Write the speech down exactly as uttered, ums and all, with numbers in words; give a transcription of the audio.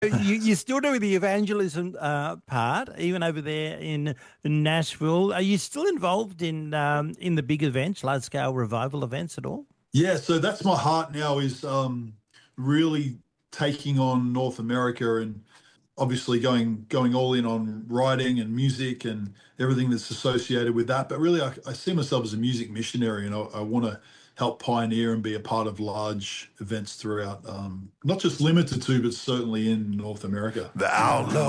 You, you're still doing the evangelism uh, part, even over there in Nashville. Are you still involved in um, in the big events, large scale revival events at all? Yeah, so that's my heart now is um, really taking on North America and obviously going going all in on writing and music and everything that's associated with that. But really, I, I see myself as a music missionary, and I, I want to help pioneer and be a part of large events throughout, um, not just limited to, but certainly in North America. The outlaw.